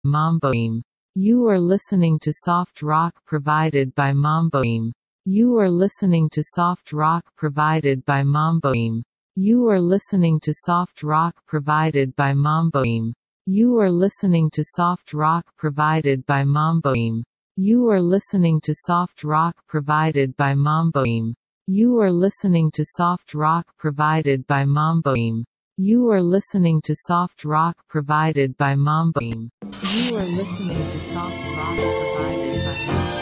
Mamboim. You are listening to soft rock provided by Mamboim. You are listening to soft rock provided by Mamboim. You are listening to soft rock provided by Mamboim. You are listening to soft rock provided by Mamboim. You are listening to soft rock provided by Mamboim. You are listening to soft rock provided by Mamboim. You are listening to soft rock provided by Mamboim. You are listening to soft rock provided by Mamboim.